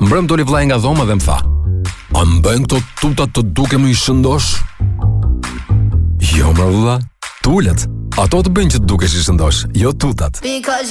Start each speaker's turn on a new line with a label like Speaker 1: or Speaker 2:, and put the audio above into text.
Speaker 1: Mbrëm doli vllai nga dhoma dhe më tha: "A më bëjnë këto tutat të dukem i shëndosh?" "Jo, më vlla, tulet. Ato të bëjnë që të dukesh i shëndosh, jo tutat."